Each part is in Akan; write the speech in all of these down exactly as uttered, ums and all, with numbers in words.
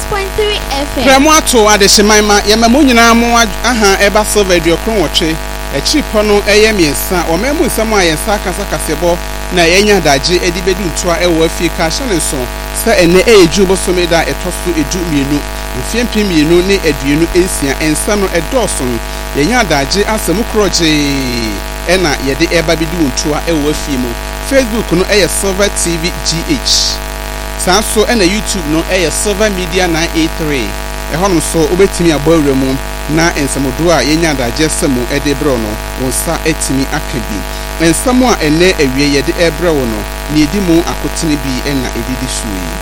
point three F M. Premato adeshemaima yamamu nyina mu aha eba silver eduokron woche echi pono eye miensa o memu nsam a yensa kasa kasebo na yenya daje edibedu ntoa ewo afie ka hyane so sa ene eju bosomeda etoso edu mienu mfiempim mienu ne aduenu ensia ensa no edoso yenya daje asemu kroje ena yede eba bidu ntoa ewo afie mu Facebook no eye Silver T V G H sanso ena YouTube no eye Silver Media nine eight three ehonum so obetimi abawre mu na ensamodo a yenya daje semu ede bro no wonsa etimi akabi ensamu a ene awie yede ebre wo no ne edi mu akotene bi ena edidi suyi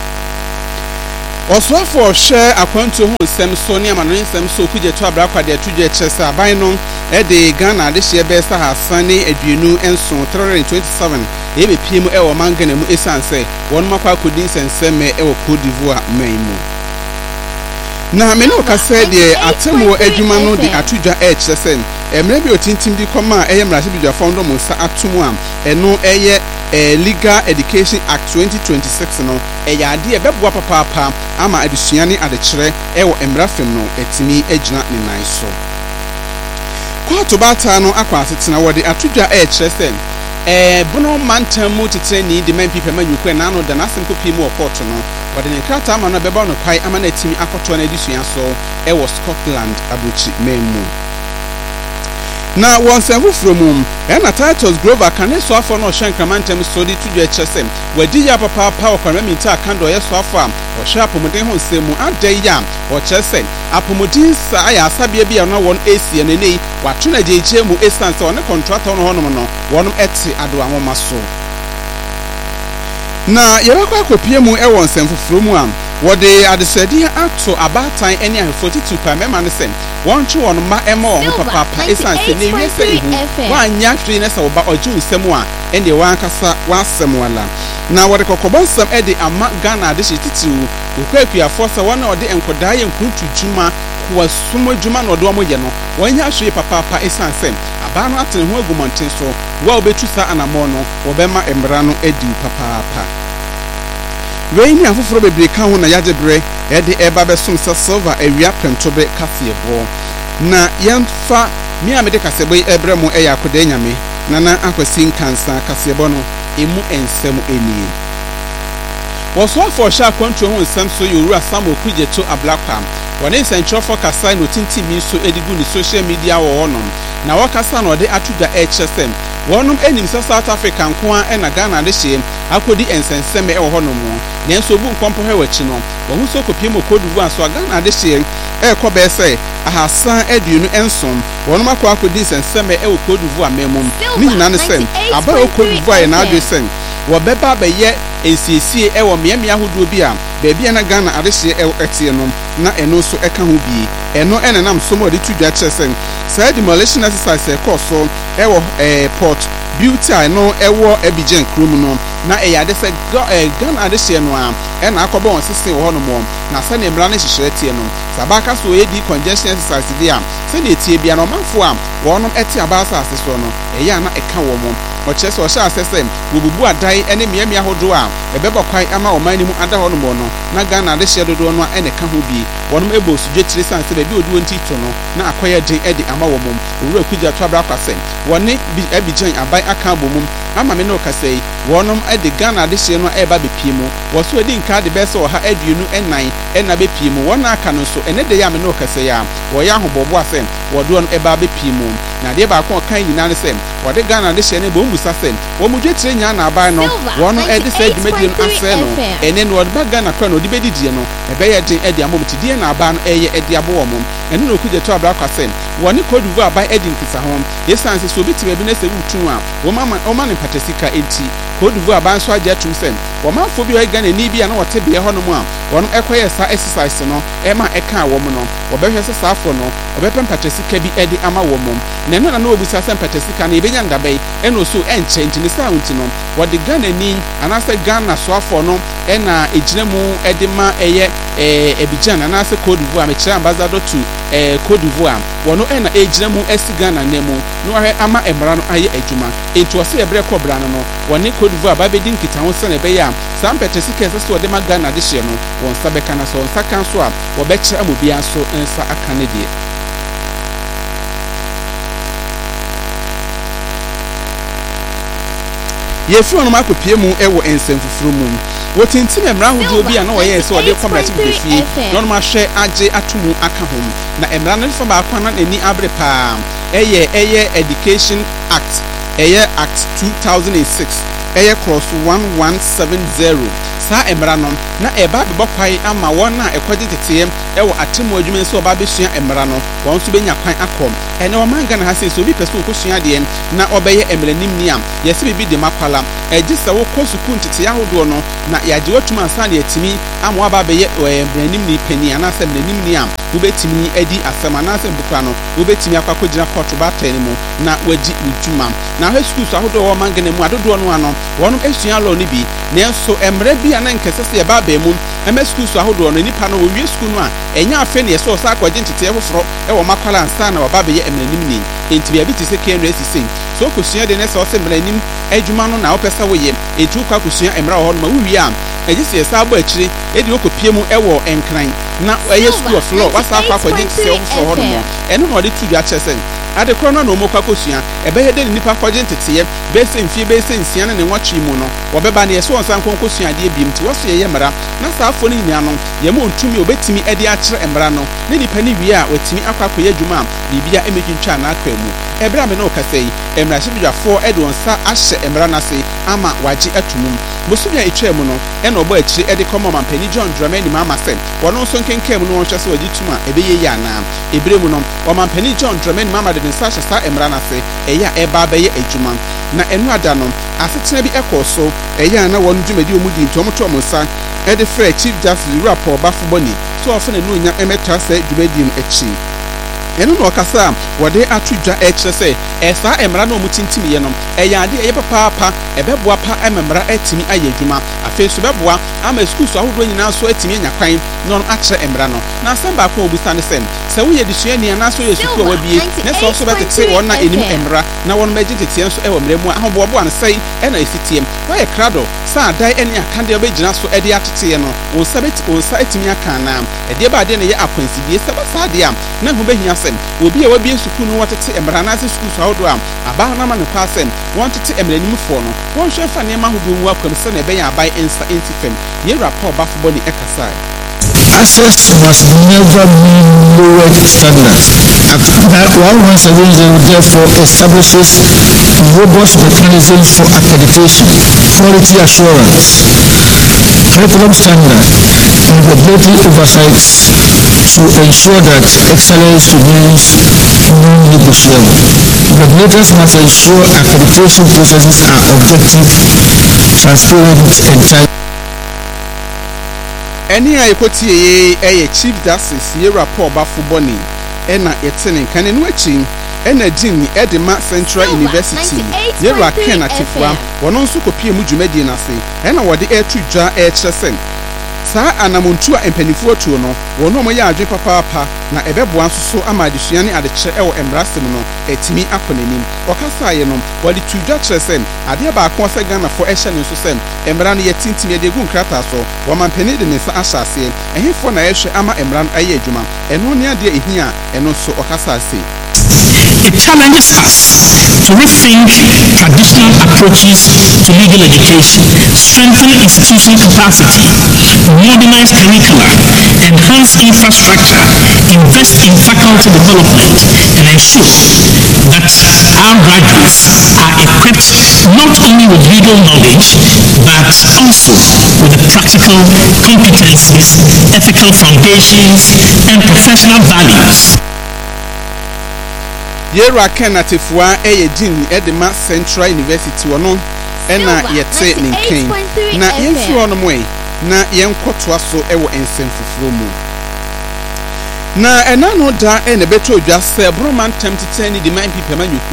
Oswafo hwe akwantu ho nsem so ne amano nsem so kujeto abrakwade atuje kyesa aban no e de Ghana de hye be sa hasan ne aduenu enso three hundred twenty-seven e be piem e wo mangana mu esanse won makwa kodi nsensem e wo Cote d'Ivoire man mu na me no ka se de atemo adwuma no de atudwa e kyesen emre bi otintim di koma eye mrahye bidwa founder mu sa atomu am eno eye Legal Education Act twenty twenty-six no eye ade e beboa papa ama adusua ne adekere e wo emrafem no etimi agina ne nan so kwato bata no akwa asetena wode atudwa e kyesen eh bono mantam mu tetere ni de man people man yukwe na no da na asem kopi mu court no wode ne krata ama no beba no kwai ama na etimi akoto na adusua so e wo Scotland abuchi memu na wonsenfu from ena titles Grover kan so afọ no hwenka mantem so di tudwa kyesem wadi ya papa pa okwa minta kando ye so afọ am o hwe apomuden ho nsemu adai ya o kyesem apomudin sa aya asabia bia no won esi na nei watuna jeje mu essence on contractor no honom no wonum eti ado anwoma so na yebakwa akopie mu e wonsenfu from am wode adesadi ato abatan eni a forty-two pa mema ne sem won twe won ma ema won papa pa esanse ne wiese ihu wanya hwe ne sa oba oju nsemu a ende wankasa wasem wala na wode kokobonsam e de ama Ghana de titiwu okwakua forsa won ode enkoda ye nkuntu djuma kwa sumo djuma no do mo ye no wanya hwe papa pa esanse aba no atene ho agumonten so wa obetu sa anamo no wobema embra no edi papa pa Weini afufuro bebre ka ho na yagebre e de eba besom sa silver awia pentobe kasebo na yemfa mi amede kasebo ebre mu e yakoda nyame nana akwasi nkansa kasebo no emu ensem eni woso afo sha kwantu ho nsem so yoru asam okujeto ablakwa wone nsantrofo kasa no tintimi so edigu ni social media wo honom na wakasa no de atuda e chesem wonum enim sa South Africa nkoa e na Ghana de hye akodi ensensem e wo honom nenso obu nkompo he wachi no wo hu so kopie mo Cote d'Ivoire so Ghana de hye e ko be se ahasan aduenu ensom wonum akwa akodi ensensem e wo Cote d'Ivoire memum ni nyina ne sem aba wo Cote d'Ivoire na adu sem wo beba be ye ensiesie e wo miamia hodo bi a beebia na Ghana ade hye e etie no na eno so eka ho bi eno enenam somo de tudwa kyesen sa demolition exercise e course e wo eh port beauty I know e wo Abidjan krum no na e yade se Ghana ade hye no a e na akobo won sese wo no mo na sa na emra na hyehyɛ tie no sabaka so ye di congestion exercise dia se na etie bia no manfo a wonom ete abasa aseso no e ya na eka wo mo o kyerɛ sɛ o hyɛ asesem wo bubu adai ene miamia hodo a ebeba kwai ama omani mu ada ho no mo no na Ghana ade hye dodo no a ene ka ho bi wonom ebo sudwe kyerɛ san se bebi odu onti to no na akoye den e de ama wo mo owura kugya to abra kwasem wone bi Abidjan abai aka bomum ama me no kasai wonom e de Ghana ade hye no e ba bepie mu wo so edi nka de bese o ha aduenu enan e na bepie mu wona aka no so ene de ya me no kasai a wo ya hobobo asem wo do no e ba bepie mu na de ba ko kan nyina ne sem wo de Ghana de hye ne bo musa sem wo mu dwetire nya na abai no wono e de se dwumadi no asɛ no ene no de ba Ghana kwa no de bedidie no e be ye den e de amom tidie na aba no e ye e de abo wo mom ene no kugye to abra kwasem woni Cote d'Ivoire abai e di nkisa ho yesanse so bi tibe bi na se wutu a wo mama o ma ne patasika enti Cote d'Ivoire abai so agye atum sem wo manfo bi o Ghana ni bi a na wote be ho no mu a wono ekoye sa exercise no e ma e ka wo mo no wo be hwese sa afo no wo be pem patasika bi e di ama wo mom na no na no obusa sem patasika na e benya ndabai e no so e nche ni sa unti no wo de Ghana ni anase Ghana so afo no e na ejina mu e de ma eye eh Abidjan na ase Cote d'Ivoire me kire ambassador to eh Cote d'Ivoire wono e na ejina mu esi Ghana na mu no ahwe ama emra no aye adwuma enti wo se ebre kobra no no woni Cote d'Ivoire ba bedi nkita ho se na be ya sam petesi kese so de ma Ghana de hye no won sa be kana so won sa kan so a wo be kire amobia so nsa aka ne de yefi ono makopie mu ewo ensemfufuru mu wotintim emra hodo bi a na woyɛ sɛ ɔde comrade befie na ɔno mahwɛ agye atomu aka hom na emra no fa ba akwana nani abre pa ɛyɛ ɛyɛ education act ɛyɛ act two thousand six ɛyɛ cross one one seven zero sa emra no na eba be bokwai ama won na ekwaje teteyem ewo atemu adwuma nso oba besua emra no won so benya kwan akom ene o manga na hase so bi person ko sua de na obeye emranim ni am yesi bibi de makwala eji se wo ko sukun tete yahodo no na yaje watuma ansa na yatimi ama aba beye emranim ni pani ana se emranim ni am wo betimi adi asema na se bukwa no wo betimi akwakogyina court ba tani mu na waji udwuma na ha school so ahodo wo manga na mu adodo no ano won esua law ni bi nenso emra bi ana nkese se ba ba mu ema school so ahodo no nipa no wo wie school no a enya afa ne so sa akwaje ntete efoforo e wo makwala ansa na ba ba ye emranim ni enti bia bi ti se kenre asisi so kosua de ne se o se emranim adwuma no na wo pesa wo ye etu kwa kosua emra ho no ma wo wie a eji se sa abo akire edi okopie mu e wo enkran na eye school of law wasa akwa akwaje ntete efoforo ho no eno no de tu dua chese ade krono no mo kwa kosua ebe he de nipa kwaje ntete be se mfie be se nsia ne nwatwe mu no wo beba ne so onsan konkosua ade biem ti wo so ye mra na sa afo ne nyina no ye mo ntumi obetimi ade akire emra no ne nipa ne wie a watimi akwakoye adwuma bibia emedwintwa na akwa mu ebra me no kasei emra hyebiafo ede onsa ahye emra na se ama waji atumum bosubia etwa mu no e na obo akire ede komo mampani John Dramani mama se wono so nkenkem no won hwese waji tuma ebeye ya na ebre mu no o mampani John Dramani mama de nsa hye sa emra na se eya eba beye adwuma na enu ada no asetena bi ekoso eya na won dwumadi omudi ntomoto omonsa ede frɛ Chief Justice rapport bafuboni so ofene no nya emeta sa dwumadi no achi enu no kasa wode atudwa ekire se esa emra na omutintimi ye no eya ade eye papa pa ebeboa pa ememra atimi ayedwuma afi so beboa ama school so ahodo nyina so atimi anya kwan no akire emra no na asamba ko obusa ne sem se wo ye disua ni ana so ye school wa bie ne so so betete won na enim emra na won meje tete so e wo mra mu ahobobo an sei e na esitiem wa ye krado sa dai ene akande obegina so e de atete no wo sabeti wo sa atimi aka na e de ba de ne ye akwansidie se ba sa de am na ho behia sem obi e wa bie school no watete emra na se school so ahodo am aba na ma ne kwa sem won tete emranim fo no won hwe fa ne ma hodo mu akwam se na be ya abai ensa entifem ye rapport bafuboni ekasa access must never be lowered standards. Act one one seven zero therefore establishes robust mechanisms for accreditation, quality assurance, curriculum standard, and regulatory oversights to ensure that excellence remains non-negotiable. Regulators must ensure accreditation processes are objective, transparent, and timely. Eni a ekotie ye eye Chief Justice ye rapport bafuboni ena yetene kan no achi ena jin edema Central University ye raken atifwa wono nso kopie mu dwumadi na se ena wode etudwa e kyeresen saa anamontu a empanifuo tuo no wono mo ya adwe papa papa na ebeboa nso so ama adesua ne adekye ewo emrasem no etimi akonanim okasa ye no wode tudwa kyeresen ade ba akon se Ghana fo ehye ne nso sem emra no yetintimi de gu nkrata so wo mampani de ne sa ahyase ehefo na ehwe ama emra no aye adwuma eno ne ade ehia eno so okasa se. It challenges us to rethink traditional approaches to legal education, strengthen institution capacity, modernize curricula, enhance infrastructure, invest in faculty development, and ensure that our graduates are equipped not only with legal knowledge, but also with the practical competencies, ethical foundations, and professional values. Yera Kenatifwa eye jin edema Central University wono ena yete ninken na yemfi wono moe na yenkotwa so ewo ensemfufuro mu na ena no da ene beto dwa se broman temtete ni de man pipa manyukom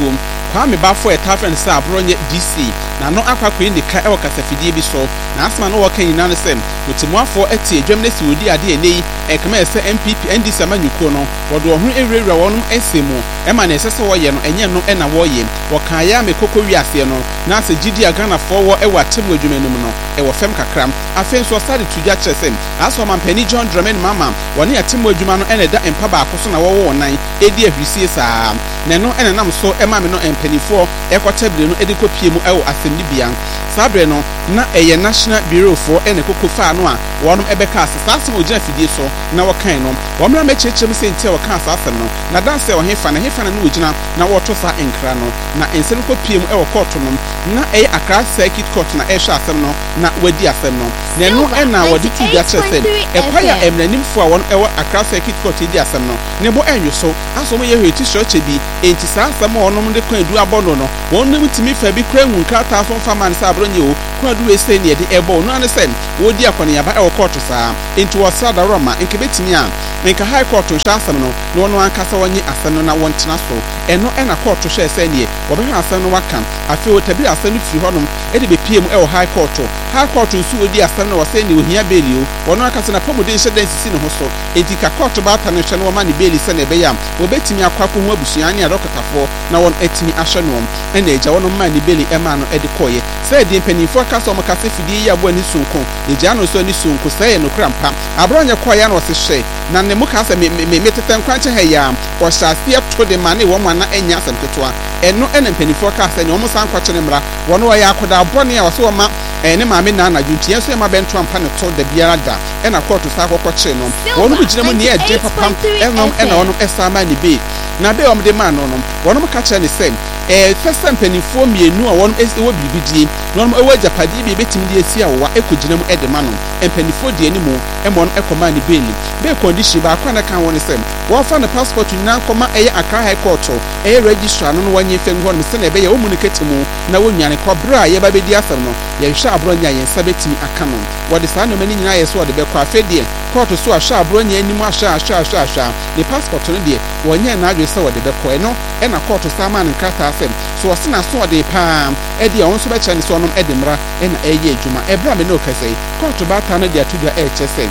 Kwame Bafo etafen sa abronye D C na no akwakọ indika e wo kasafidie bi so na asma no wo kan nyina ne sem otimuafo eti edwam ne si wodi ade enei e kama ese M P P N D C amanyuko no wodo ho ewrewra wonum esemu e ma na esese wo ye no enye no e na wo ye wo kan ya me kokko wiase no na ase gidi agana fo wo e watemu adwumanum no e wo fem kakram afen so sade tudwa kyesem aso man pani John Dramen mama woni atemu adwuma no ene da empa ba akoso na wo wo nan edi ahrisie saa na no ene nam so e ma me no empanifo e kwatabre no edi kopie mu e wo asemni bia sabre no na eye National Bureau for ene kokko fa no a wonum ebeka asasase mo gina fidie so na wo kan no womra mechechem se ntia wo kan asasem no na danse wo hefa na hefa na no gina na wo to sa enkra no na ensem kopie mu e wo court no na eye Accra Circuit Court na e hwa asem no na wadi asem no na no e na wadi tu dia kyesem e kwaya emranimfo a won e wo Accra Circuit Court di asem no ne bo enyo so aso mo ye hweti shoche bi enti sa asem wonum de kwan du abono no wonum timi fa bi kra nwunka ta so fa man sa abronye o kwa du ese ne de ebo no anesem wodi akwane yaba e wo court saa enti wo sa da roma enke betimi a menka high court hwa asem no no no ankasa wonye asem no na wontena so eno e na court hwa ese ne wo be hwa asem no waka afi o tabi asem no firi honom e de be piem e wo high court high court nsu wodi asem no wo se ne ohia beli o wono akasa na pomodin hye sisi ne ho so enti ka court ba ta no hwe no wo ma ne beli se ne be yam wo betimi akwako ho abusua ne adokotafo na won etimi ahwe no e na eja wono ma ne beli e ma no e de koye se de mpanifo akasa o makase fidie ya bo ani sunko eja no so ani sunko se ye no krampa abronye koye na wo se hye na ne muka se me me meteten kwanche ha ya o hyase to de ma ne wo ma na enya asem tetwa eno ene mpanifo akasa ne wo san kwache ne mra wono wo ya akoda bone ya wo so ma ene maame na na dwunti enso ma bento ampa ne to da biara da ena court sa akokɔkye no wono bi gyina mu ne eje papa enom ena wono esa ma ne be na be om de ma no no wono ka kye ne sem eh fesa mpanifo mienu a wono esi wo bibidie wono ewa japadi bi betimi de esi awa ekogina mu ede ma no mpanifo de animu emo no ekoma ne beli be condition ba kwa na kan wono sem wo fa ne passport nyina koma eye Accra High Court eye registrar no no wanye fem ho no se na be ye wo muniketi mu na wonwane kobra ye ba bedi asem no ye hwa abronya ye sabetimi aka no wode saa no mani nyina ye so wode be kwa afedie court so ahwa abronya animu ahwa ahwa ahwa ahwa ne passport no de wonye na adwe se wode be kwa no e na court saa ma ne nkata asem so wose na so wode pa e de won so be kya ne so onom e de mra e na eye adwuma e bra me no kase court ba ta no de atudwa e kyese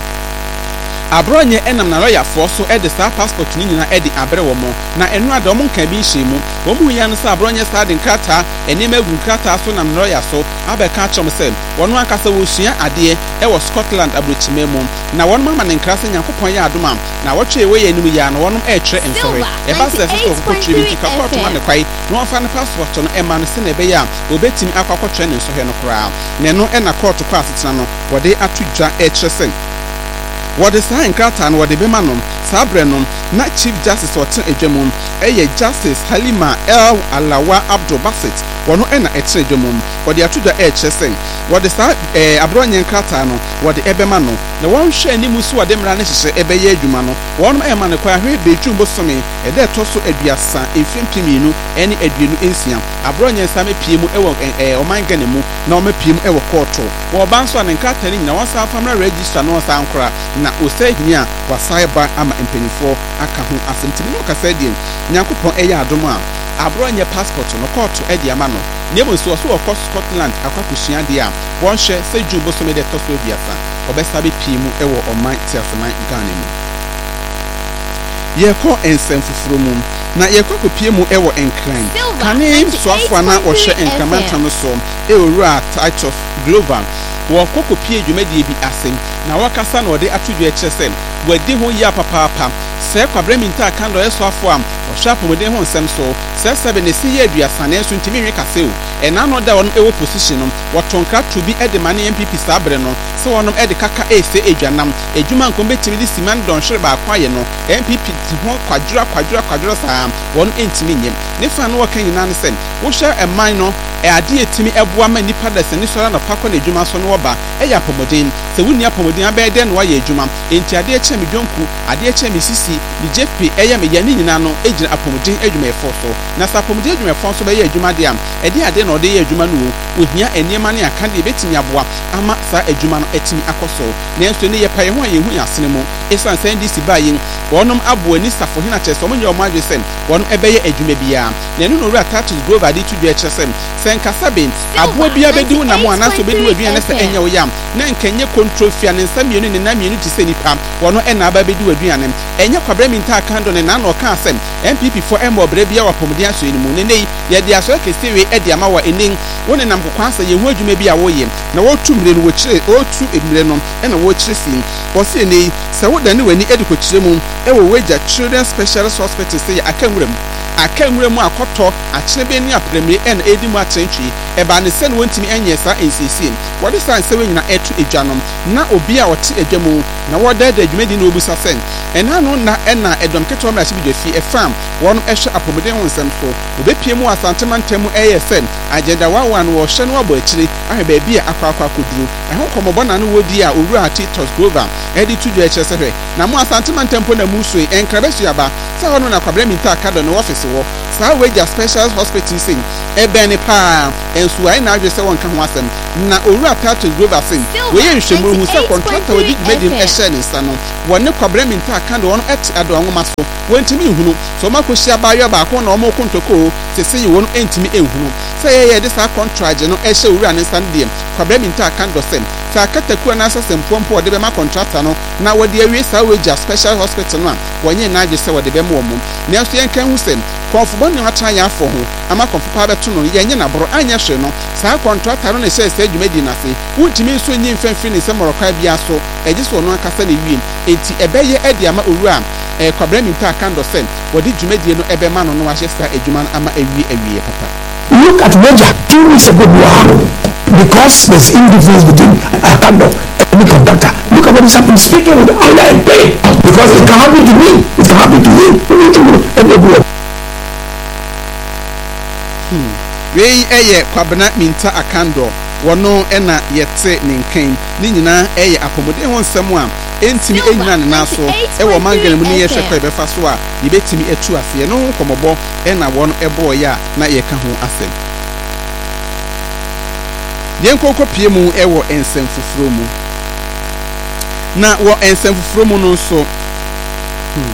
abronye enam na lawyer for so e de sa passport ni nyina e de abre wo mo na enu ade mo nka bi hye mu wo mu ya no sa abronye sa de nkata enema egu nkata so na lawyer so abeka chom se wono akasa wo sua ade e wo Scotland abrochime mu na wono mama ne nkrase Nyankopon ya adoma na wotwe we ya nim ya no wono e tre ensore e ba se so ko tri bi ka court ma ne kwai no fa ne passport no e ma no se na be ya obetimi akwakwotre ne nso he no kra ne no e na court ko asetena no wode atudwa e kyese wode sa enkrata no wode be ma no sabre no na Chief Justice otin edwamum eye Justice Halima El Alawa Abdul Basit wono e na etin edwamum wode atudwa e kyese wode sa eh abronye enkrata no wode ebe ma no na won hwe animu so wode mra ne hyehye ebe ye adwuma no wono e ma ne kwa hwe betwum bosome e de to so aduasa emfimpiminu ene aduenu ensia abronye nsame piemu e wo eh omangane mu na o ma piemu e wo court wo ban so ne enkrata ni na won sa famra register no sa ankora na osehia wasaiba ama empenifo aka ho asentimi no kasa die Nyankopon eya adom a abronye passport no court e di ama no nemo so so of Scotland akwakusua de a won hye se jubo so me de to so biasa obesabe piemu e wo oman tiaseman Ghana mu ye ko ensem fufuro mu na ye ko kopiemu e wo enkran kane so afwa na wo hye enkamanta no so e owura Titus Global wo kokopie dwumadie bi asem na wakasa na ode atudwo e kyesem wadi ho ya papa papa se kwabraminta kan do eso afo am wo sharp modern ho nsem so se seven ne si ye aduasa na enso ntimi nwe kase o e na no da wono ewo position no wotonka to bi e de mane M P P sabre no se wono e de kaka e se edwanam edwuma nko betimi di siman don hwere ba kwaye no M P P ti ho kwadura kwadura kwadura saa wono entimi nyem ne fa no wakan nyina ne sen wo hwe e man no e ade etimi eboa ma nipa da se ne sora na pakwa na edwuma so no ba e ya pomodin se wuni apomodin abe de no wa ye edwuma enti ade eche me dwonku ade eche me sisi ni jepe e ya me ya ni nyina no e gyina apɔmuden adwumayɛfo so na sɛ apɔmuden adwumayɛfo so bɛyɛ adwuma de am ɛde ade na ɔde yɛ adwuma no wo ohia nneɛma ne aka de betimi aboa ama saa adwuma no atimi akɔso na nso ne yɛ pa yɛ ho a yɛhu yɛ asene mu esan sɛ ndi si ba yin wɔnom aboa ni safo hena kyerɛ sɛ ɔmo nyɛ ɔmo adwe sɛ wɔnom ɛbɛyɛ adwuma biara na ɛno no wura Tatus Grover de tu dua kyerɛ sɛ sɛ nkasa ben aboa biara bɛdi wo nam anaso bɛdi wo aduane sɛ ɛnyɛ wo yam na nkɛnyɛ kontrofia ne nsa mmienu ne nam mmienu te sɛ nipa wɔno ɛna aba bɛdi wo aduane ɛnyɛ kwabra minta akando ne na na ɔka asɛm M P P for ɛmɔ brɛ bia wɔ apɔmuden aso ni mu ne nei yɛde asɔre kɛse we ɛde ama wɔ enen wo ne nam kokwan sɛ yɛhu adwuma bi a wɔyɛ na wɔtu mmire no wɔkyerɛ wɔtu mmire no ɛna wɔkyerɛ sin wɔse nei sɛ woda ne w'ani ɛde kɔkyerɛ mu ɛwɔ wagya Children's Specialist Hospital sɛ yɛ akanwura mu akanwura mu akɔtɔ akyerɛ bɛ ne aprɛmire ɛna ɛdi mu akyerɛntwi ɛba ne sɛ no wɔntimi ɛnyɛ saa nsiesie wɔde saa nsɛ wɔnyina ɛto adwanom na obi a wɔte adwa mu na wɔdɛɛdɛ adwumadi na obusa sɛ ɛna no na ɛna ɛdɔm ketewa mmarahyɛ bi dwafi ɛfam wɔn ɛhwɛ apɔmuden ho nsɛm so obɛpie mu asantema ntɛm ɛyɛ sɛ agenda wawa no wɔhyɛ no abɔ akyire ahwɛ baabi a akɔ akɔ akɔduru ɛho kɔmmɔbɔ na no wɔdi a owura Tatus Grover ɛde tu dwa ɛkyerɛ sɛ hwɛ na mo asantema ntɛmpo na mu soe ɛnkra bɛso aba sɛ hɔ no na kwabra minta akadɔ no wɔfese wɔ saa wagya Specialist Hospital sɛ ɛbɛn ne paa ɛnso ayɛ na adwe sɛ wɔnka ho asɛm na owura Tatus Grover sɛ wɔyɛ nhwɛmu hu sɛ kɔntrata wɔde dwumadi no ɛhyɛ ne nsa no wɔne kwabra minta akadɔ wɔn ɛte adɔ nwoma so wɔntimi nhunu so ɔma kɔhyia baayɛ baako na ɔmo kontoko sese yi wɔn ɛntimi nhunu sɛ yɛyɛ de saa contract no ɛhyɛ owura ne nsa no deɛ kwabra minta akadɔ sɛ sɛ akatakuo na asɛ mpɔmpɔ wɔde bɛma contractor no na wɔde awie saa wagya Special Hospital no a wɔnyɛ n'adwe sɛ wɔde bɛma wɔn mu nanso yɛnka hu sɛ kɔnfobɔ ne atena yɛ afɔ ho ama kɔnfo pa bɛto no yɛnyɛ naboro anyɛ hwɛ no saa contractor no na ɛhyɛ sɛ adwumadi no ase wontumi nso nyi mfɛmfiri ne nsɛm ɔrɔkwa bia so ɛgye sɛ ɔno ankasa ne wiem enti ɛbɛyɛ ɛde ama owura ɛɛ kwabra minta akandɔ sɛ wɔde dwumadie no ɛbɛma no no wahyɛ saa adwuma no ama awie awie papa. Look at Wagya two weeks ago because there's indifference between Akando and the conductor. Look at what is happening, speaking with anger and pain because it can happen to me, it can happen to him, everywhere. Hmm. Wei ɛyɛ kwabena minta akando wɔno ɛna yɛte ne nkan ne nyinaa ɛyɛ apɔmuden ho nsɛm a ɛntimi ɛnyina ne nan so ɛwɔ mangana mu ne yɛhwɛ kɔ ɛbɛfa so a yɛbɛtimi atu aseɛ no ho kɔmmɔbɔ ɛna wɔn ɛbɔɔyɛ a na yɛka ho asɛm deɛ nkɔkɔ pie mu ɛwɔ nsɛm foforɔ mu na wɔ nsɛm foforɔ mu no nso hmm.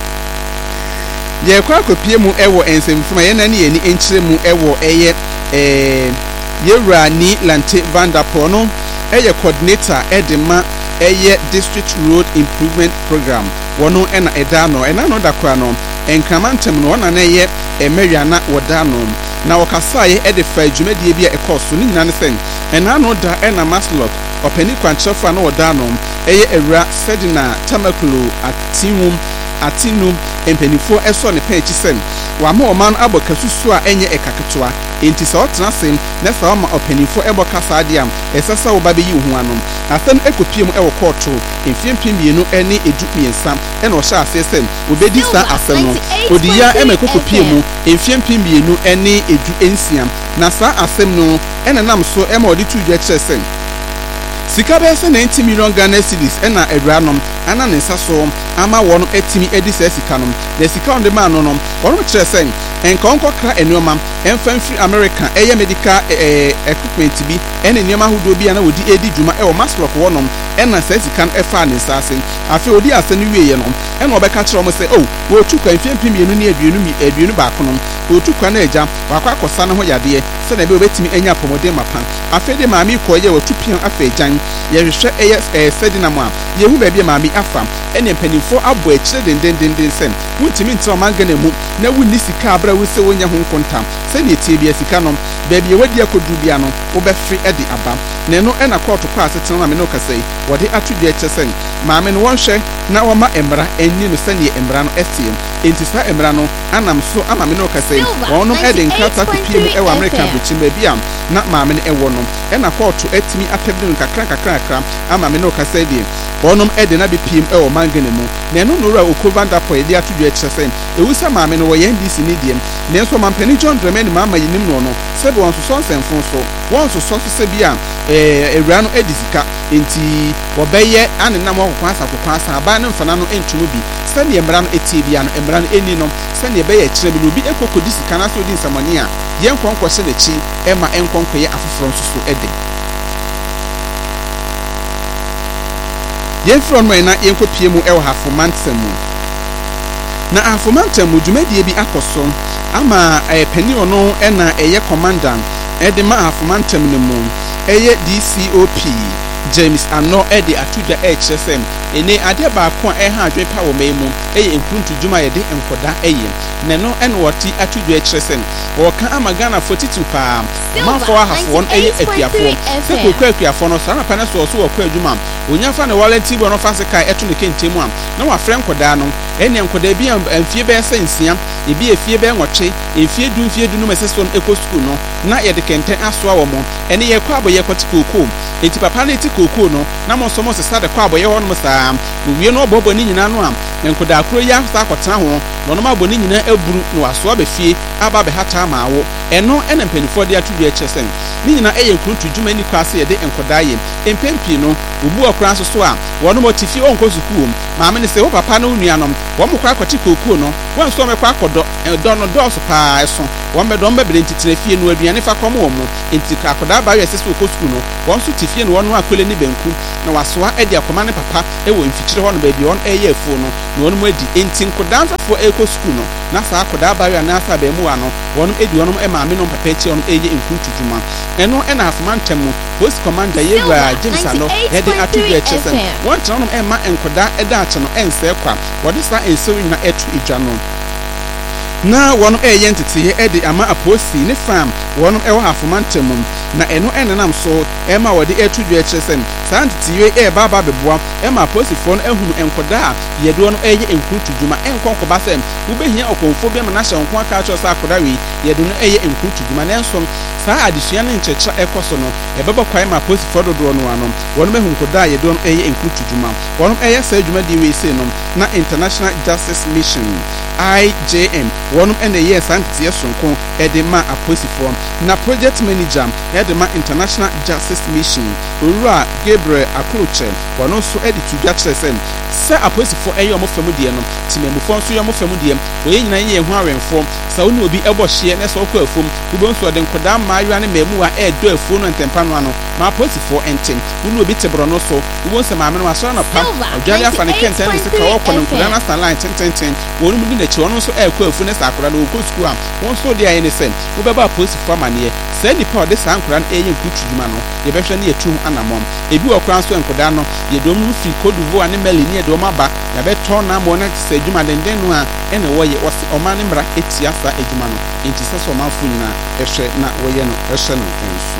yɛkɔ akɔpie mu ɛwɔ nsɛm foforɔ mu a yɛna ne yɛni nkyerɛ mu ɛwɔ ɛyɛ ɛɛ yɛwura ni Lante Vanderpool no ɛyɛ coordinator ɛde ma ɛyɛ District Road Improvement Program wɔno ɛna ɛda no ɛna no da kora no nkrama ntɛm no wɔna na ɛyɛ ɛmɛwia na wɔda no na wɔkasaeɛ ɛde fa dwumadie bi a ɛkɔ so ne nyinaa ne sɛ ɛna no da ɛna Maslok ɔpani kwankyerɛfo a na wɔda no ɛyɛ awura Sedina Tamakulo Atinwum Atinu mpanimfoɔ ɛsɔ ne pɛn akyi sɛ wama ɔman abɔ kasusu a ɛnyɛ ɛka ketewa enti sɛ ɔtena asɛm na sɛ ɔma ɔpanimfoɔ ɛbɔ kasa adeɛ a ɛsɛ sɛ wɔba bɛyi wo ho ano asɛm ɛkɔpie mu ɛwɔ kɔɔto mfie mpem mmienu ɛne edu mmiɛnsa ɛna ɔhyɛ aseɛ sɛ wɔbɛdi saa asɛm no ɔdi ya ɛma ɛkɔkɔpie mu mfie mpem mmienu ɛne edu nsia na saa asɛm no ɛna nam so ɛma ɔde tu dwa kyerɛ sɛ sika bɛyɛ sɛ ninety million Ghana cedis ɛna awura nom ana ne nsa so ama wɔn atimi adi saa sika nom na sika on the man no no wɔn kyerɛ sɛ nka ɔnkɔkra nneɛma ɛmfa mfiri America ɛyɛ medical ɛɛ equipment bi ɛne nneɛma ahodoɔ bi a na wɔdi edi dwuma ɛwɔ Maslok wɔnom ɛna saa sika no ɛfa ne nsa ase afei ɔdi ase no wie yɛ no ɛna ɔbɛka kyerɛ wɔn sɛ oh wɔtu kwan mfie mpem mmienu ne aduonu mi aduonu baako no wɔtu kwan na agya wakɔ akɔsa no ho yadeɛ sɛdeɛ ɛbɛ obɛtumi anya apɔmɔden mapa afei de maame kɔ yɛ wɔtu pian afei gyan yɛhwehwɛ ɛyɛ ɛɛ sɛdina mu a yɛhu baabi a maame afa ɛne mpanimfoɔ abɔ akyire dendendenden sɛ wontumi ntena ɔman Ghana mu na wonni sika abra wo sɛ wonya ho nkontam sɛdeɛ tie bia sika no baabi a wadi akɔduru bia no wobɛfre ɛde aba na ɛno ɛna kɔɔto kɔ asetena maame no kasa yi wɔde ato dua kyerɛ sɛ maame no wɔnhwɛ na wɔma mmara ɛnni no sɛdeɛ mmara no ɛteɛ enti saa mmara no anam so ama maame no kasa yi wɔnom ɛde nkrataa kopie mu ɛwɔ America abɔkyi baabi a na maame no ɛwɔ no ɛna kɔɔto atumi atɛbde no kakra kakra kakra ama maame no kasa yi deɛ wɔnom ɛde na bepiem ɛwɔ mangane mu na ɛno no ra okobanda po ɛde atodwa kyerɛ ewusa maame no wɔyɛ N D C ne diem na nso mampani John Dramani maama yinim no no sɛbe wɔn so nsɛmfo so wɔn so so sɛ bi a eh ewura no edi sika enti wɔbɛyɛ anenam wɔkɔkɔ asa kɔkɔ asa aba ne mfana no entumu bi sɛne mmara no etie bia no mmara no eni no sɛne ɛbɛyɛ kyerɛ bi obi ekokodi sika na so di nsamani a yɛn kɔnkɔ hyɛ n'akyi ɛma ɛnkɔnkɔ yɛ afoforo nso so ɛde yɛn frɔ no na yɛn kɔpie mu ɛwɔ Hafomantam mu na Hafomantam mu dwumadie bi akɔ so ama ɛyɛ panyin ɔno ɛna ɛyɛ commandant ɛde ma Hafomantam no mu ɛyɛ D C O P James Ano ɛde atudwa ɛkyerɛ sɛ ene ade baako a ɛha adwe pa wɔ mai mu ɛyɛ nkuntu dwuma yɛde nkoda ɛyɛ na no ɛna wɔte atudwa ɛkyerɛ sɛ wɔka ama Ghana forty-two pa manfo ahafo wɔn ɛyɛ akuafo sɛ kokɔ akuafo no saa na pa ne so so wɔkɔ adwuma onya fa ne wallet bo no fa se kai ɛto ne kentemu am na wafrɛ nkoda no ɛne nkoda bi amfie bɛyɛ sɛ nsia ebi efie bɛyɛ nwɔtwe efie du mfie du no mɛsɛso no ɛkɔ school no na yɛde kɛntɛn asoa wɔ mo ɛne yɛkɔ abɔ yɛkɔ te kokoo enti papa ne te kokoo no na mo nso mo sesa de kɔ abɔ yɛ hɔ no saa owie no ɔbɔbɔ ne nyina no am nkoda akoro ya sa akɔtena ho no no abɔ ne nyina aburu no wasoa bɛ fie aba bɛ hata ma awo ɛno ɛna mpanifo de atudua kyerɛ sɛ ne nyina ɛyɛ nkuntu dwuma ni kwase yɛde nkoda yɛ empempi no obu akora nso so a wɔn mo te fie ɔnkɔ sukuu maame ne sɛ wo papa no nuanom wɔn mo kɔ akɔte kokoo no wɔn nso mɛkɔ akɔdɔ dɔ no dɔɔso paa ɛso wɔn bɛ dɔm bɛbere ntitire fie no aduane fa kɔm wɔn mo enti akɔda ba yɛ sɛ sɛ ɔkɔ sukuu no wɔn nso te fie no wɔn no akɔle ne benku na wasoa ɛde akɔma ne papa ɛwɔ mfikyire hɔ no baabi wɔn ɛyɛ afuo no na wɔn mo adi enti nkoda mfafo ɛkɔ sukuu no na saa akɔda ba yɛ na asa bɛn mu wa no wɔn edi wɔn maame no papa akyi wɔn ɛyɛ nkuntu dwuma ɛno ɛna Hafomantam mu post commander yɛwura James Ano ɛde atudwa kyerɛ sɛ wɔn kyerɛ no ɛma nkoda ɛda akyɛ no ɛnsɛ kwa wɔde saa nsew nyina ɛto edwa no na wɔn ɛyɛ ntete ɛde ama aposi ne fam wɔn ɛwɔ Hafomantam mu na ɛno ɛnenam so ɛma wɔde atudwa kyerɛ sɛ saa ntete ɛyɛ baba beboa ɛma aposifoɔ no ahunu nkoda a yɛde wɔn ɛyɛ nkuntu dwuma ɛnkɔnkɔba sɛ wobɛhia ɔkɔmfo bi ama na hyɛ nko aka kyerɛ sɛ akɔda wi yɛde no ɛyɛ nkuntu dwuma nanso saa adesua ne nkyerɛkyerɛ ɛkɔ so no ɛbɛbɔ kwae ma aposifoɔ dodoɔ no ano wɔn mehu nkoda a yɛde wɔn ɛyɛ nkuntu dwuma wɔn ɛyɛ saa dwuma di wei sei no na International Justice Mission I J M wɔn ɛna ɛyɛ saa nteteɛ sonko ɛde ma aposifoɔ na project manager ɛde ma International Justice Mission owura Gabriel Akroche wɔn nso ɛde tudwa kyerɛ sɛ sɛ aposifoɔ ɛyɛ ɔmo fam deɛ no timamufoɔ nso yɛ ɔmo fam deɛ wɔyɛ nyinaa yɛ ho awɛnfoɔ sɛ wɔn obi ɛbɔ hyeɛ na sɛ ɔkɔ afom wobɔ nso ɔde nkodaa mmaayewa ne mmɛmuwa ɛɛdɔ afuo no ntɛmpa no ano ma aposifoɔ ɛntɛm wɔn obi te borɔ no so wobɔ nso maame no asɔre no pa ɔdware afa ne kɛntɛn ne sika wɔkɔ ne nkodaa no asa line tententen wɔn mu di n'akyi wɔn nso ɛɛkɔ afuo ne saa akora no wɔkɔ sukuu a wɔn nso de ayɛ ne sɛ wobɛba aposifoɔ amaneɛ saa nipa ɔde saa nkodaa no ɛyɛ nkutu dwuma no yɛbɛhwɛ ne yɛtu anammɔn ebi wɔ koraa nso nkodaa no yɛde wɔn mu firi Cote d'Ivoire ne Mali ne yɛde wɔn aba yɛbɛtɔ na mo na sɛ adwuma denden no a ɛna wɔyɛ wɔse ɔman ne mmara etia saa adwuma no enti sɛ sɛ ɔmanfo nyinaa ɛhwɛ na wɔyɛ no ɛhyɛ no nso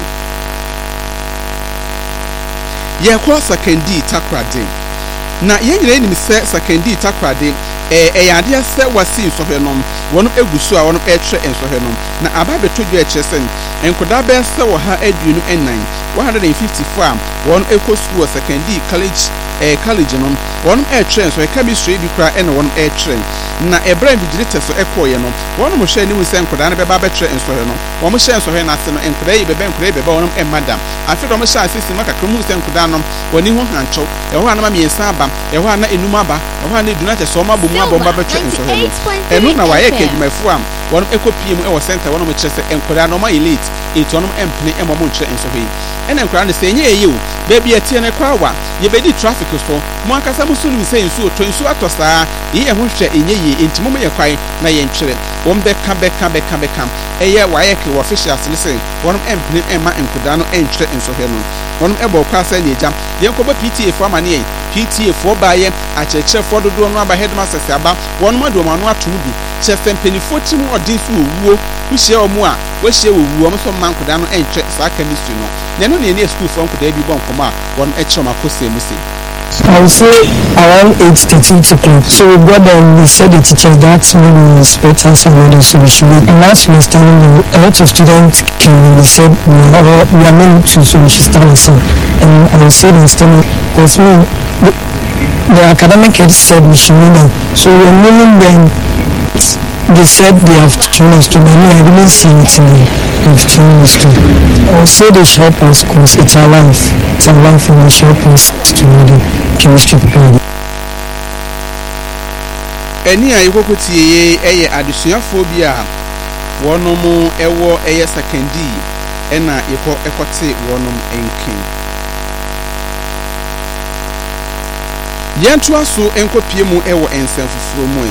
yɛkɔ Sakandi Takoradi na yɛn nyinaa nim sɛ Sakandi Takoradi ɛyɛ adeɛ sɛ wasi nsɔhwɛ nom wɔn egu so a wɔn ɛtwerɛ nsɔhwɛ nom na aba bɛtɔ dwa ɛkyerɛ sɛ nkodaa bɛyɛ sɛ wɔ ha aduonu ɛnan one hundred fifty-four a wɔn ɛkɔ sukuu wɔ Sakandi college ɛɛ college no wɔn ɛtwerɛ nsɔhwɛ chemistry bi koraa ɛna wɔn ɛtwerɛ na ɛbrɛ vigilante so ɛkɔɔyɛ no wɔn mo hyɛ anim sɛ nkodaa no bɛba bɛtwerɛ nsɔhwɛ no wɔn hyɛ nsɔhwɛ n'ase no nkodaa yi bɛbɛ nkodaa yi bɛbɛ wɔn ɛmma dam afei wɔn hyɛ asisi mu kakra mu sɛ nkodaa no wɔn ho hankyɛw ɛhɔ a nama mmiɛnsa aba ɛhɔ a na enum aba ɛhɔ a na edunu akyɛ sɛ wɔn abɔ mu abɔ mu abɛtwerɛ nsɔhwɛ no ɛno na wɔayɛ kɛ adwumayɛfo a wɔn ɛkɔ pie mu ɛwɔ center wɔn mo kyerɛ sɛ nkodaa no wɔn ayɛ late etu wɔn ɛmpene ɛmɔ mo nkyerɛ nsɔhwɛ yi ɛna nkodaa no sɛ ɛnyɛ ɛyɛ o baabi ɛteɛ no kɔ awa yɛbɛdi traffic so mo ankasa mo so nim sɛ nsuo tɔ nsuo atɔ saa yi ɛho hwɛ ɛnyɛ yie enti mo yɛ kwae na yɛntwerɛ wɔn bɛka bɛka bɛka bɛka ɛyɛ wɔayɛ kɛ wɔ officials ne sɛ wɔn ɛmpene ɛma nkodaa no ɛntwerɛ nsɔhwɛ no wɔn ɛbɔ kwa sɛ ne agya yɛn kɔbɔ P T A fo ama ne yɛn P T A fo baayɛ akyerɛkyerɛfoɔ dodoɔ no aba headmasters aba wɔn mo de wɔn ano ato mu bi kyerɛ sɛ mpanyinfoɔ ti mu ɔden so wɔ wuo wohyia wɔn mu a wɔahyia wɔ wuo wɔn nso mma nkodaa no ɛntwerɛ saa chemistry no na ɛno na yɛn ne school fo nkodaa bi bɔ nkɔmɔ a wɔn ɛkyerɛ wɔn akɔsɛ mu sɛ I would say around eight thirty o'clock. So we got there, we said the teacher that we will respect and some other so we should wait. And as we were standing, a lot of students came and they said we are, we are meant to, so we should stand and sing. And I would say they stand because me, the, the academic head said we should kneel down. So we were kneeling then. They said they have trained us to, but me, I didn't see anything they have trained us to. I would say they should help us because it's our life. It's our life and they should help us to know the chemistry period. Any I woke with ye a additionophobia. One no more ewo a second D, and I equal equate one and king. Yantua so enko piemu ewo ensen fufuro mu.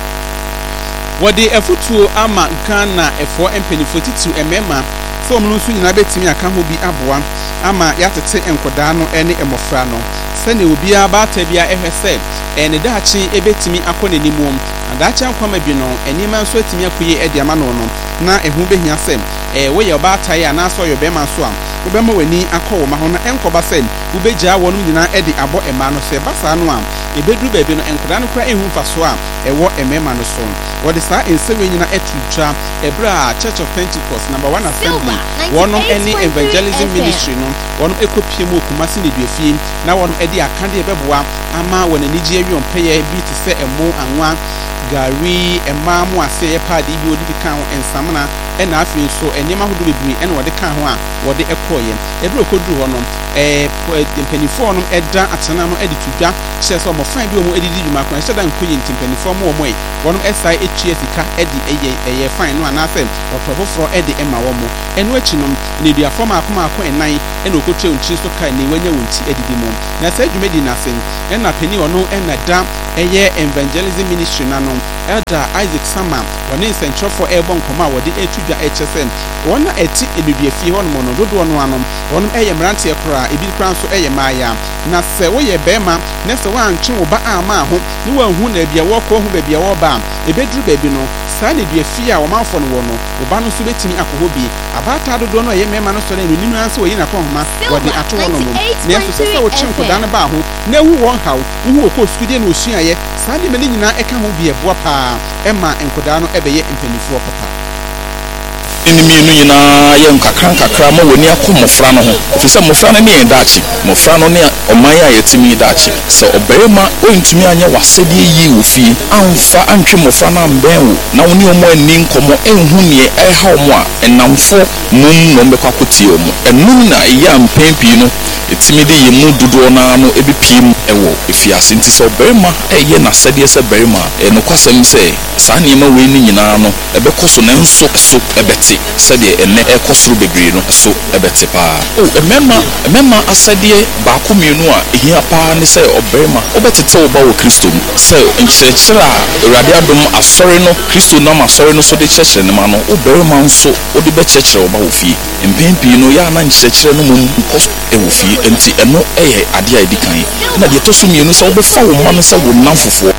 Wode efutuo ama Ghana efo empeni forty-two emema so omnu nso nyina betimi aka ho bi aboa ama yatete enkoda no ene emofra no sene obi abata bia ehwese ene daachi ebetimi akonenimum adaachi ankwama bi no enima nso atimi akoye ede ama no no na ehu behia sem eh wo ye obata ya na so yo be ma so am wo be ma wani akọ ma ho na enkoba sem wo begya wonum nyina ede abo ema no se basa no am ebedu baabi no enkoda no kra ehu fa so am ewo emema no so what is that in seven in a etrucha ebra Church of Pentecost number one assembly one of any evangelism ministry no one ekopie mu kumasi ne duafie na one edi akande ebeboa ama wona nigi awi on peye bi te se emo anwa gari ema mu ase pa de bi odi bi kan ensamna e na afi so enema hodo bebre e na wode kan ho a wode ekoye ebra okodu ho no eh tempenifo no eda atena no edi tudwa kye so mo fan bi o mo edidi dwuma kon hyeda nkoye tempenifo mo mo one esai etue sika edi eye eye fine no anase otofoforo edi ema wo mo eno achi no ne dua form akoma akọ enan e na okotre unchi so kai ne wanya wonti edidi mo na sa dwumedi na sen e na peni ono e na da eye evangelism ministry na no elder Isaac Sama one nsentrofo ebon koma wode etudwa echesen wona eti edudua fie ho no no dodo no anom won eye mrante ekra ebi kra nso eye maya na se wo ye bema na se wa antwe wo ba ama ho ni wa hu na bia wo kọ hu ba bia wo ba ebedru baabi no saa ne dua fie a wo manfo no wo no wo ba no so betimi akọ bi abata dodo no ye mema no so na nim na se wo yi na konhoma wode ato wo no mo na so se wo chenko da na ba ho na hu won haw hu okọ skudie na osuaye saa ne meni nyina eka ho bi eboa pa ema enkoda no ebeye mpanifuo papa enimi no nyina ye nkakran kakra ma woni akomofra no ho ofise mofra no ne daachi mofra no ne oman ya yetimi daachi se oberema ontumi anya wasede yi ofi amfa antwe mofra na mbenwo na woni omo ani nkomo enhu ne eha omo a enamfo mum no mbekwa kotie omo enum na ya mpempi no etimi de yemu dodo na no ebipiem ewo efiase nti se oberema eye na sede se berema enokwasem se saa niema we ni nyina no ebekoso na nso so ebete sede ene ekosoro bebre no so ebete pa o emema emema asade ba ko mienu a ehia pa ne se oberema obetete oba wo Kristo se nkyerɛkyerɛ a Awurade adom asɔre no Kristo nam asɔre no so de kyerɛkyerɛ ne ma no oberema nso odi be kyerɛkyerɛ oba wo fie mpempi no ya na nkyerɛkyerɛ no mum nkos ewo fie enti eno eye ade a edikan na de to so mienu se obefa wo ma no se wo nam fofo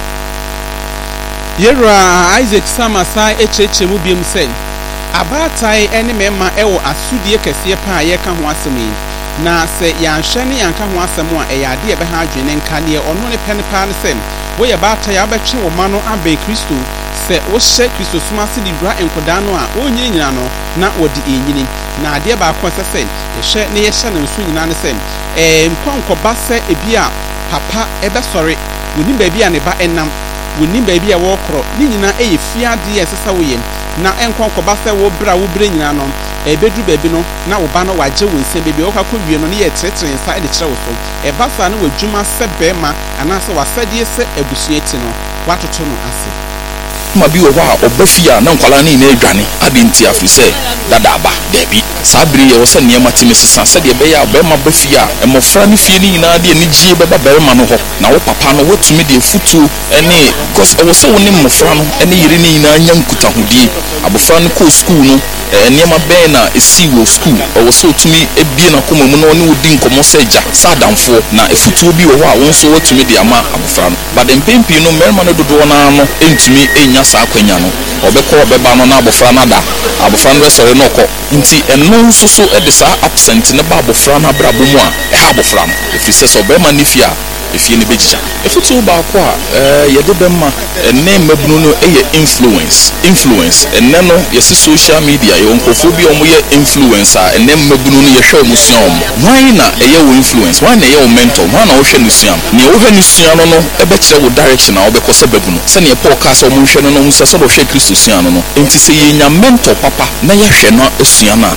Yera Isaac Sama sai echeche mu biem sen abatai ene mema ewo asudie kese pa ye ka ho asemi na se yanhwe ne yanka ho asemu a eya de ebe ha adwene nka ne ono ne pen pa ne sen wo ye batai abetwe wo ma no abe Kristo se wo hye Kristo suma se di dra enkoda no a wo nyina nyina no na wodi enyini na ade ba akọ se sen ye hye ne ye hye ne nso nyina ne sen eh nkwankoba se ebi a papa ebe sori woni ba bi a ne ba enam woni baabi a wo kro ni nyina eye fiade esesa wo yem na enkonkoba se wo bra wo bre nyina no ebedu baabi no na wo ba no waje wo nse baabi wo kakọ wie no ne ye tretre nsa e de kire wo so e ba sa na wadwuma se bema ana se wasade se abusuati no watoto no ase ma bi wo wa obafia na nkwala ni na adwane adenti afise dada aba debi sabri ye wo se niema timi sesa se de be ya be ma bafia emofra ni fie ni nyina de ni gie be ba be ma no ho na wo papa no wotumi de futu ene cause wo se wo ni mofra no ene yiri ni nyina anya nkuta hodie abofra no ko school no niema be na esi wo school wo se otumi ebie na koma mu no ne wo di nkomo se ja sadamfo na efutu bi wo ho a wo nso wotumi de ama abofra no but empempi no merma no dodo na no entumi enya sa akwanya no obekọ obeba no na abofra na da abofra no sori no kọ nti eno nso so e de sa absent ne ba abofra na brabo mu a e ha abofra no efise so obema ni fia efie ne bejicha efutu ba ko a eh yede bemma enne mabunu no eye influence influence enne no yesi social media ye onkofo bi omo ye influencer enne mabunu no ye hwe omusua omo why na eye wo influence why na eye wo mentor why na wo hwe nusua ne wo hwe nusua no no ebe kire wo direction na wo be kosa babunu se ne podcast omo hwe no no musa so bo hwe Kristo sua no no enti se ye nya mentor papa na ye hwe no asua na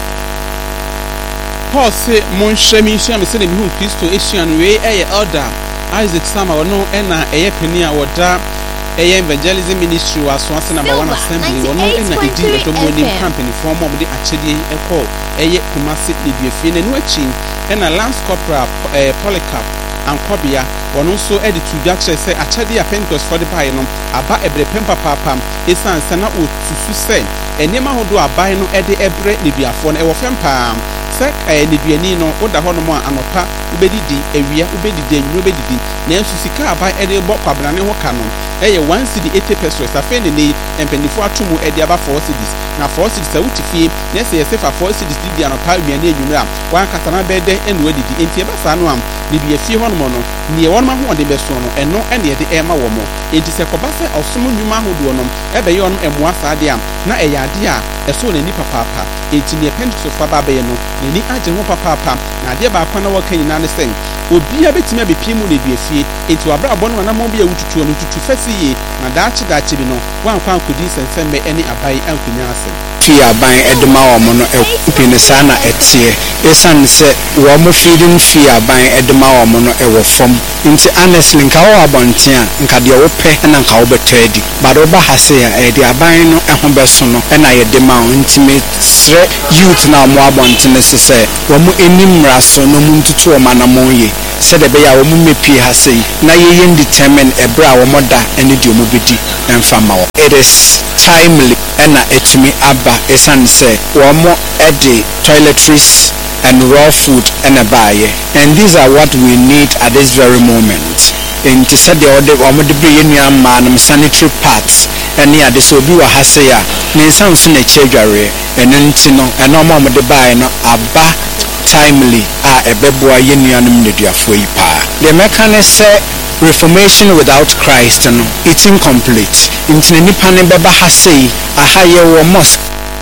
Paul say mon shemi sua me se ne hu Kristo asua no we eye elder Isaac Sama wono ena eye pani a woda eye evangelism ministry waso ase number one assembly wono ena edi edomoni company form of the achedi ekọ eye Kumasi Nibiefie na nu achi ena Lance Corporal eh, Polycarp Ankobia wono so edi tudwa kire se achedi a Pentecost for the buy no aba ebre pempa papa esan se na otusu se enema hodo abai no edi ebre nibiafo na ewo fempa se eh nibiani no oda ho no mo anopa ubedidi ewia ubedidi enyu ubedidi na ensu sika abai edi bo kwabrane ho ka no eye one cedi eighty pesos afen ne empendifo atomu edi aba four cedis na four cedis a wutifie na se yesefa four cedis di anopa ewia na enyu a wan katana bede enu edidi enti eba sa no am nibiafie ho no mo no ne won ma ho de beso no eno ene ede ema wo mo enti se koba se osomo nwuma hodo no ebe ye ono emua sa de am na eya ade a eso na ni papa papa enti ne Pentecost fa ba be no ne ni age ho papa papa na ade ba kwa na wo kan nyina ne sen obi abetimi abepie mu ne biafie enti wabra abo no na mo bia wututu no tutu fasi ye na daachi daachi bi no wan kwa nkodi sensembe ene abai ankunya ase fi aban edema wo mo no epine sa na etie esan se wo mo feeding fi aban edema wo mo no ewo fom nti honestly nka wo abonte a nka de wo pe na nka wo beto adi but wo ba hase a e de aban no eho beso no na ye de ma nti me sre youth na mo abonte ne se se wo mo enim raso no mu ntutu wo mana mo ye se de be ya wo mo mepie hase na ye ye determine ebra wo mo da ene de wo bedi emfa ma wo it is timely ena etimi aba esan se wo mo ede toiletries and raw food and a buy, and these are what we need at this very moment. In to say the order of the Brian man sanitary parts, and near this will be a hasea, may sounds in a chegare, and then and no more the buy no abba timely are a beboa union media for pa. The mechanic say reformation without Christ and it's incomplete. In Nipan Baba Hase, a higher mosque.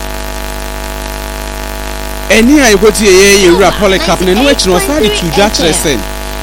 Eni a yekoti ye yewura Polycarp ne no achi no sade tudwa kire sen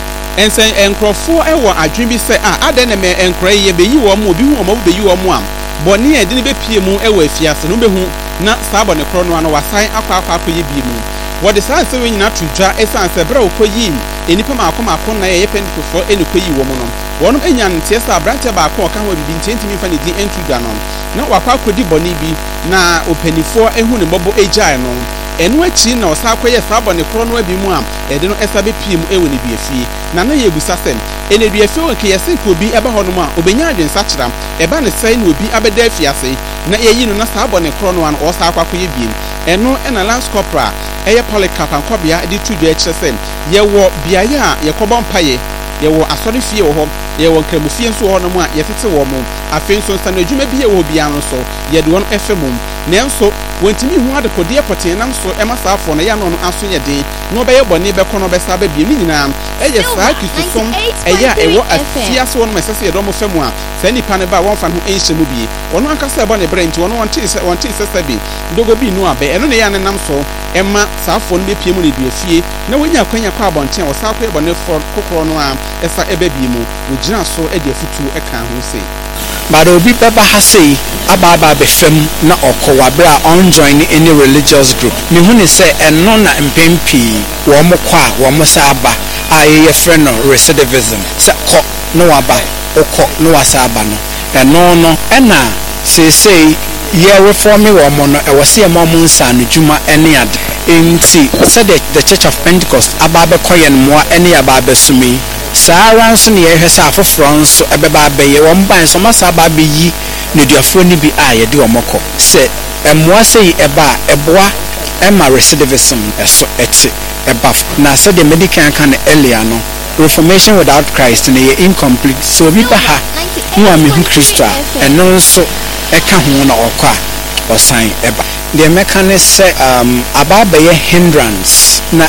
ensen enkrofo ewo adwen bi se a ade ne me enkra ye beyi wo mo obi hu wo mo beyi wo mo am boni e de ne bepie mu ewo afiase no behu na sabo ne kro no ano wasan akwa akwa akoye bi mu wo de san se we nyina tudwa esan se bra okoyi enipa ma akoma akon na ye Pentecost eni koyi wo mo no wonom enya ntie sa branche ba akon ka ho bi ntentimi fa ne di entudwa no na wakwa akodi boni bi na opanifo ehu ne bobo ejai no enu achi na osakoye sabo ne kro no abi mu am ede no esabe piem ewo ne biafie na na ye busa sem ene biafie won ke yesen ko bi eba hono mu a obenya adwensa kyera eba ne sai na obi abeda afiase na yeyi no na sabo ne kro no an osakoye biem eno ena Lance Corporal eye Polycarp ankobia de tudwa ekye sem ye wo biaye a ye kobon paye ye wo asori fie wo ho ye wo nkramufie nso ho no mu a ye tete wo mu afen so nsa na adwuma bi ye wo bia no so ye de won efemum nenso wontimi hu ade kode poten nam so ema saafo no ya no aso ye de no be ye bone be kono be sa ba bi ni nyina eye saa Kristosom eye a ewo afia so no mesese ye do mo femu a sa nipa ne ba won fa no enhye mu bi wono ankasa ba ne brent wono won tie won tie sese bi dogo bi nu abe eno ne ya ne nam so ema saafo no be pie mu ne duafie na wonya kwanya kwa abonten wo saa kwa ye bone for kokoro no a esa ebe bi mu ogina so e de afutu e kan ho sei but obi beba hase aba aba be fam na okowa bra on join any religious group me hu ne say eno na mpempi wo mo kwa wo mo sa aba aye ye friend no recidivism sa ko no aba okọ no wasa aba no eno no ena say say ye reform wo mo no e wo se mo mo nsa no djuma ene ade enti said the Church of Pentecost aba be koyen mo ene aba be sumi Sara nso ne yehwesa afoforo nso ebeba abeye wo mban so masa ba beyi ne duafo ni bi a ye de omoko se emmoa sei eba eboa ema recidivism eso eti eba na so the medical kan earlier no reformation without Christ ne ye incomplete so bi ba ha no am hu Kristo a eno nso eka ho na okwa osan eba the mechanic say um ababeye hindrance na